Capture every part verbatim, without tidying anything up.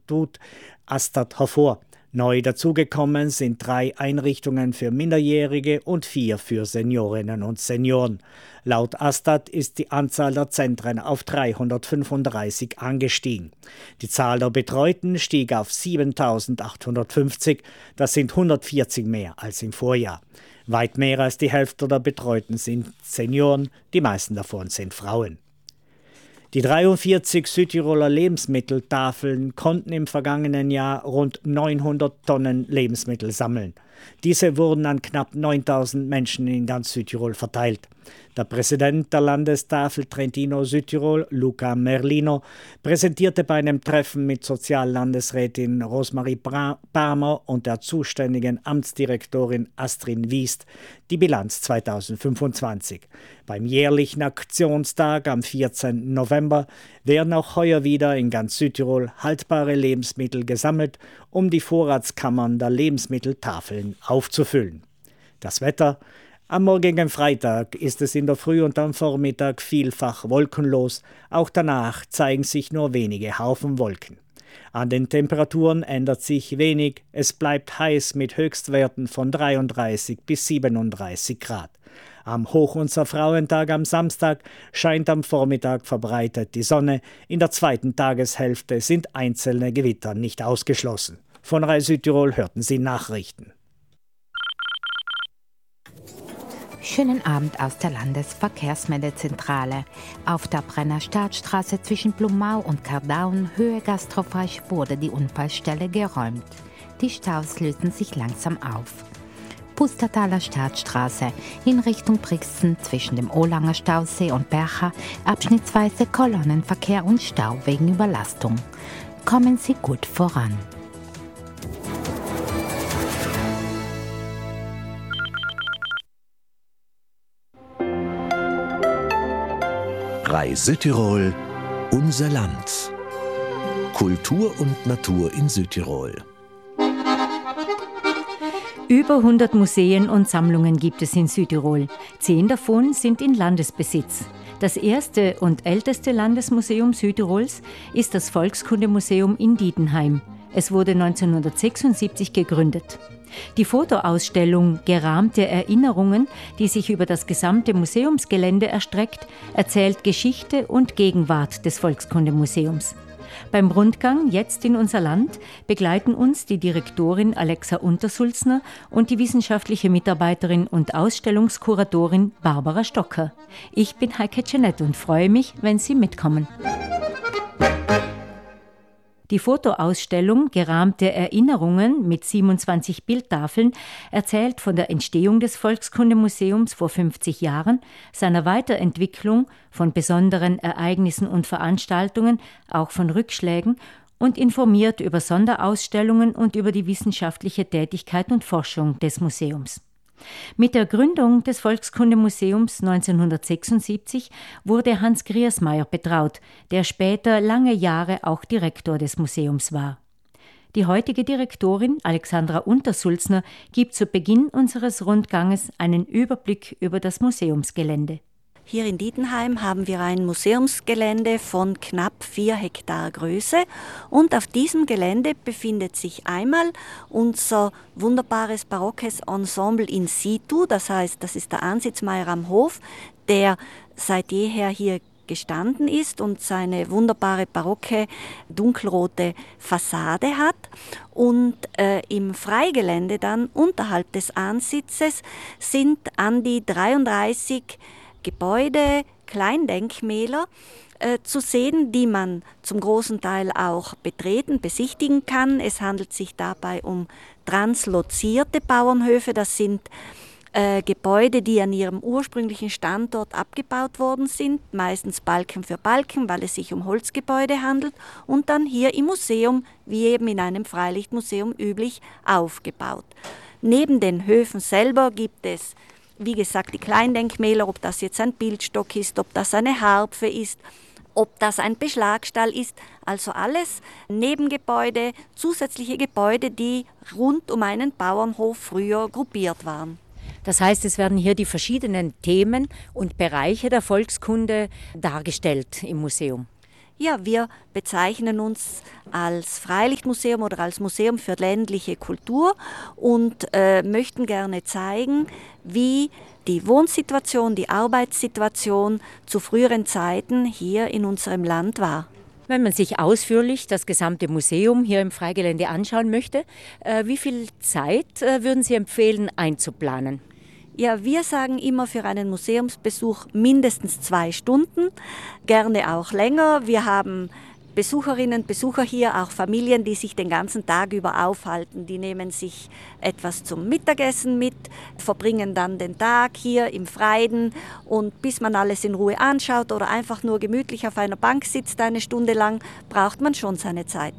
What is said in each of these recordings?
tut Astad hervor. Neu dazugekommen sind drei Einrichtungen für Minderjährige und vier für Seniorinnen und Senioren. Laut Astad ist die Anzahl der Zentren auf dreihundertfünfunddreißig angestiegen. Die Zahl der Betreuten stieg auf siebentausendachthundertfünfzig, das sind hundertvierzig mehr als im Vorjahr. Weit mehr als die Hälfte der Betreuten sind Senioren, die meisten davon sind Frauen. Die dreiundvierzig Südtiroler Lebensmitteltafeln konnten im vergangenen Jahr rund neunhundert Tonnen Lebensmittel sammeln. Diese wurden an knapp neuntausend Menschen in ganz Südtirol verteilt. Der Präsident der Landestafel Trentino-Südtirol, Luca Merlino, präsentierte bei einem Treffen mit Soziallandesrätin Rosemarie Palmer und der zuständigen Amtsdirektorin Astrid Wiest die Bilanz zweitausendfünfundzwanzig. Beim jährlichen Aktionstag am vierzehnten November werden auch heuer wieder in ganz Südtirol haltbare Lebensmittel gesammelt, um die Vorratskammern der Lebensmitteltafeln aufzufüllen. Das Wetter: Am morgigen Freitag ist es in der Früh und am Vormittag vielfach wolkenlos, auch danach zeigen sich nur wenige Haufen Wolken. An den Temperaturen ändert sich wenig, es bleibt heiß mit Höchstwerten von dreiunddreißig bis siebenunddreißig Grad. Am Hoch- unser Frauentag am Samstag scheint am Vormittag verbreitet die Sonne, in der zweiten Tageshälfte sind einzelne Gewitter nicht ausgeschlossen. Von Rai Südtirol hörten Sie Nachrichten. Schönen Abend aus der Landesverkehrsmeldezentrale. Auf der Brenner Staatsstraße zwischen Blumau und Kardaun, Höhe Gastrofreich, wurde die Unfallstelle geräumt. Die Staus lösen sich langsam auf. Pustertaler Staatsstraße in Richtung Brixen zwischen dem Olanger Stausee und Bercha, abschnittsweise Kolonnenverkehr und Stau wegen Überlastung. Kommen Sie gut voran. Rai Südtirol, unser Land. Kultur und Natur in Südtirol. Über hundert Museen und Sammlungen gibt es in Südtirol. Zehn davon sind in Landesbesitz. Das erste und älteste Landesmuseum Südtirols ist das Volkskundemuseum in Dietenheim. Es wurde neunzehnhundertsechsundsiebzig gegründet. Die Fotoausstellung Gerahmte Erinnerungen, die sich über das gesamte Museumsgelände erstreckt, erzählt Geschichte und Gegenwart des Volkskundemuseums. Beim Rundgang Jetzt in unser Land begleiten uns die Direktorin Alexa Untersulzner und die wissenschaftliche Mitarbeiterin und Ausstellungskuratorin Barbara Stocker. Ich bin Heike Jeanette und freue mich, wenn Sie mitkommen. Die Fotoausstellung Gerahmte Erinnerungen mit siebenundzwanzig Bildtafeln erzählt von der Entstehung des Volkskundemuseums vor fünfzig Jahren, seiner Weiterentwicklung, von besonderen Ereignissen und Veranstaltungen, auch von Rückschlägen und informiert über Sonderausstellungen und über die wissenschaftliche Tätigkeit und Forschung des Museums. Mit der Gründung des Volkskundemuseums neunzehnhundertsechsundsiebzig wurde Hans Griersmeier betraut, der später lange Jahre auch Direktor des Museums war. Die heutige Direktorin Alexandra Untersulzner gibt zu Beginn unseres Rundganges einen Überblick über das Museumsgelände. Hier in Dietenheim haben wir ein Museumsgelände von knapp vier Hektar Größe und auf diesem Gelände befindet sich einmal unser wunderbares barockes Ensemble in situ, das heißt, das ist der Ansitzmeier am Hof, der seit jeher hier gestanden ist und seine wunderbare barocke dunkelrote Fassade hat. Und äh, im Freigelände dann unterhalb des Ansitzes sind an die dreiunddreißig Gebäude, Kleindenkmäler äh, zu sehen, die man zum großen Teil auch betreten, besichtigen kann. Es handelt sich dabei um translozierte Bauernhöfe. Das sind äh, Gebäude, die an ihrem ursprünglichen Standort abgebaut worden sind, meistens Balken für Balken, weil es sich um Holzgebäude handelt, und dann hier im Museum, wie eben in einem Freilichtmuseum üblich, aufgebaut. Neben den Höfen selber gibt es, wie gesagt, die Kleindenkmäler, ob das jetzt ein Bildstock ist, ob das eine Harpfe ist, ob das ein Beschlagstall ist, also alles Nebengebäude, zusätzliche Gebäude, die rund um einen Bauernhof früher gruppiert waren. Das heißt, es werden hier die verschiedenen Themen und Bereiche der Volkskunde dargestellt im Museum. Ja, wir bezeichnen uns als Freilichtmuseum oder als Museum für ländliche Kultur und äh, möchten gerne zeigen, wie die Wohnsituation, die Arbeitssituation zu früheren Zeiten hier in unserem Land war. Wenn man sich ausführlich das gesamte Museum hier im Freigelände anschauen möchte, äh, wie viel Zeit äh, würden Sie empfehlen einzuplanen? Ja, wir sagen immer für einen Museumsbesuch mindestens zwei Stunden, gerne auch länger. Wir haben Besucherinnen, Besucher hier, auch Familien, die sich den ganzen Tag über aufhalten. Die nehmen sich etwas zum Mittagessen mit, verbringen dann den Tag hier im Freien und bis man alles in Ruhe anschaut oder einfach nur gemütlich auf einer Bank sitzt eine Stunde lang, braucht man schon seine Zeit.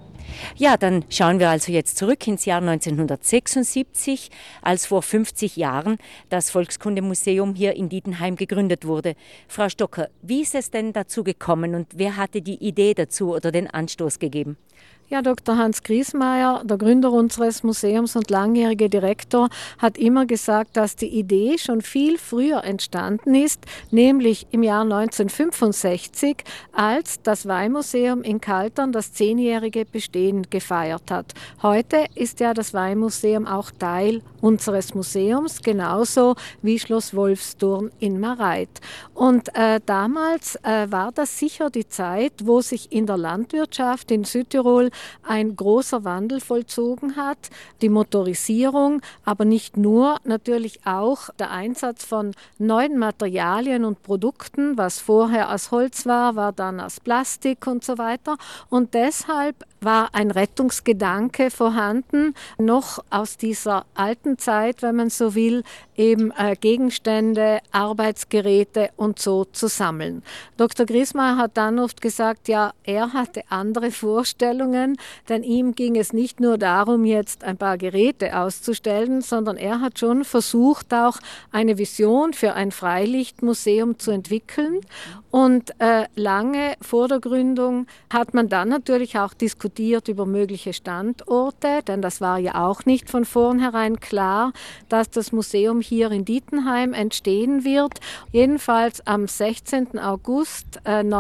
Ja, dann schauen wir also jetzt zurück ins Jahr neunzehnhundertsechsundsiebzig, als vor fünfzig Jahren das Volkskundemuseum hier in Dietenheim gegründet wurde. Frau Stocker, wie ist es denn dazu gekommen und wer hatte die Idee dazu oder den Anstoß gegeben? Ja, Doktor Hans Griesmeier, der Gründer unseres Museums und langjährige Direktor, hat immer gesagt, dass die Idee schon viel früher entstanden ist, nämlich im Jahr neunzehnhundertfünfundsechzig, als das Weihmuseum in Kaltern das zehnjährige Bestehen gefeiert hat. Heute ist ja das Weihmuseum auch Teil unseres Museums, genauso wie Schloss Wolfsturn in Mareit. Und äh, damals äh, war das sicher die Zeit, wo sich in der Landwirtschaft in Südtirol ein großer Wandel vollzogen hat, die Motorisierung, aber nicht nur, natürlich auch der Einsatz von neuen Materialien und Produkten, was vorher aus Holz war, war dann aus Plastik und so weiter. Und deshalb war ein Rettungsgedanke vorhanden, noch aus dieser alten Zeit, wenn man so will, eben äh, Gegenstände, Arbeitsgeräte und so zu sammeln. Doktor Griesmeier hat dann oft gesagt, ja, er hatte andere Vorstellungen, denn ihm ging es nicht nur darum, jetzt ein paar Geräte auszustellen, sondern er hat schon versucht, auch eine Vision für ein Freilichtmuseum zu entwickeln. Und äh, lange vor der Gründung hat man dann natürlich auch diskutiert über mögliche Standorte, denn das war ja auch nicht von vornherein klar, dass das Museum hier in Dietenheim entstehen wird. Jedenfalls am sechzehnten August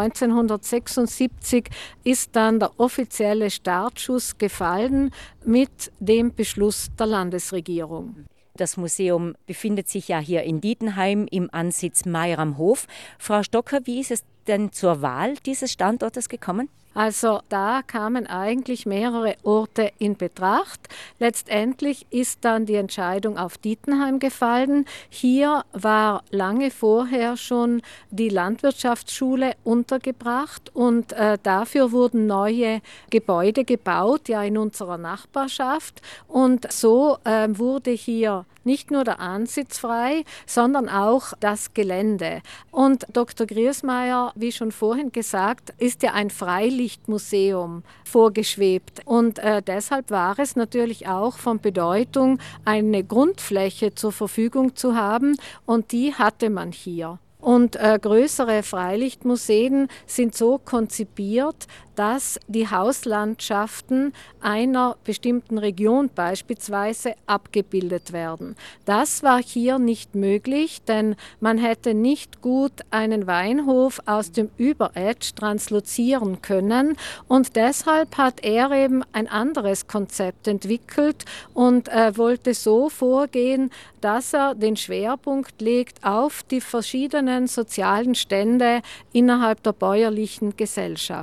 neunzehnhundertsechsundsiebzig ist dann der offizielle Startschuss gefallen mit dem Beschluss der Landesregierung. Das Museum befindet sich ja hier in Dietenheim im Ansitz Meier am Hof. Frau Stocker, wie ist es denn zur Wahl dieses Standortes gekommen? Also da kamen eigentlich mehrere Orte in Betracht. Letztendlich ist dann die Entscheidung auf Dietenheim gefallen. Hier war lange vorher schon die Landwirtschaftsschule untergebracht und äh, dafür wurden neue Gebäude gebaut, ja in unserer Nachbarschaft. Und so äh, wurde hier nicht nur der Ansitz frei, sondern auch das Gelände. Und Doktor Griesmeier, wie schon vorhin gesagt, ist ja ein Freilichtmuseum vorgeschwebt. Und äh, deshalb war es natürlich auch von Bedeutung, eine Grundfläche zur Verfügung zu haben. Und die hatte man hier. Und äh, größere Freilichtmuseen sind so konzipiert, dass die Hauslandschaften einer bestimmten Region beispielsweise abgebildet werden. Das war hier nicht möglich, denn man hätte nicht gut einen Weinhof aus dem Überetsch translozieren können und deshalb hat er eben ein anderes Konzept entwickelt und äh, wollte so vorgehen, dass er den Schwerpunkt legt auf die verschiedenen sozialen Stände innerhalb der bäuerlichen Gesellschaft.